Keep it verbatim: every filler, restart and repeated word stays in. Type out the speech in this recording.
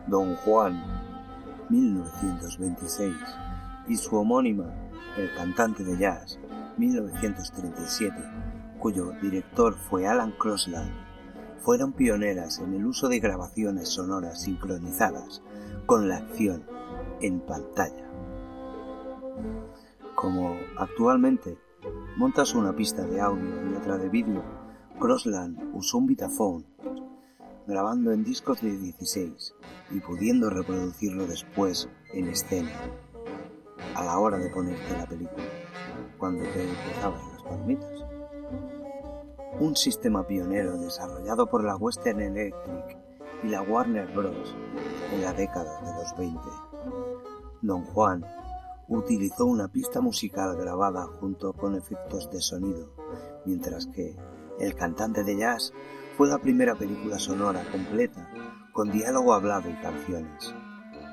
Don Juan, mil novecientos veintiséis, y su homónima, El cantante de jazz, mil novecientos treinta y siete, cuyo director fue Alan Crosland, fueron pioneras en el uso de grabaciones sonoras sincronizadas con la acción en pantalla. Como actualmente montas una pista de audio y otra de vídeo, Crosland usó un Vitaphone, grabando en discos de dieciséis y pudiendo reproducirlo después en escena, a la hora de ponerte la película, cuando te empezabas las palomitas. Un sistema pionero desarrollado por la Western Electric y la Warner Bros. En la década de los veinte. Don Juan utilizó una pista musical grabada junto con efectos de sonido, mientras que El cantante de jazz fue la primera película sonora completa con diálogo hablado y canciones.